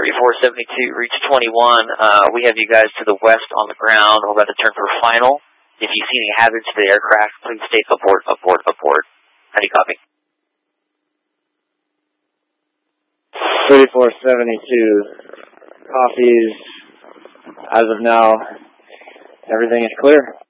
3472, reach 21. We have you guys to the west on the ground. We're about to turn for final. If you see any hazards to the aircraft, please stay aboard. How do you copy? 3472 copies. As of now, everything is clear.